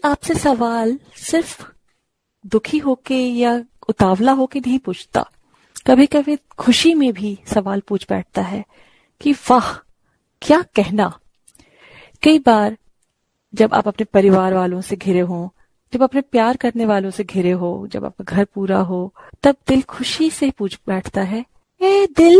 आपसे सवाल सिर्फ दुखी होके या उतावला होके नहीं पूछता, कभी कभी खुशी में भी सवाल पूछ बैठता है कि वाह क्या कहना। कई बार जब आप अपने परिवार वालों से घिरे हो, जब अपने प्यार करने वालों से घिरे हो, जब आपका घर पूरा हो, तब दिल खुशी से पूछ बैठता है, ए दिल